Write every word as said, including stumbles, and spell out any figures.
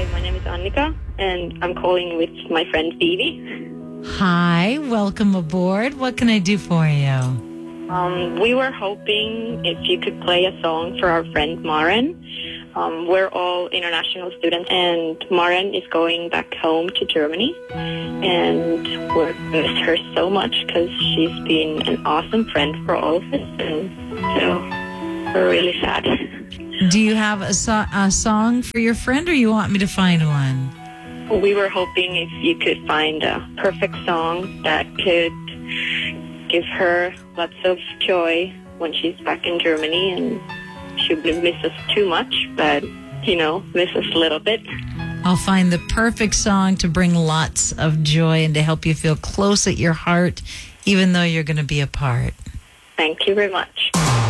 Hi, my name is Annika, and I'm calling with my friend Phoebe. Hi, welcome aboard. What can I do for you? Um, we were hoping if you could play a song for our friend Maren. Um, we're all international students, and Maren is going back home to Germany, and we're miss her so much because she's been an awesome friend for all of us, and so we're really sad. Do you have a, so- a song for your friend, or you want me to find one? We were hoping if you could find a perfect song that could give her lots of joy when she's back in Germany, and she wouldn't miss us too much, but, you know, miss us a little bit. I'll find the perfect song to bring lots of joy and to help you feel close at your heart, even though you're going to be apart. Thank you very much.